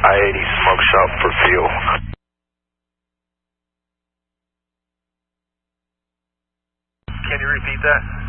I-80 smoke shop for fuel. Can you repeat that?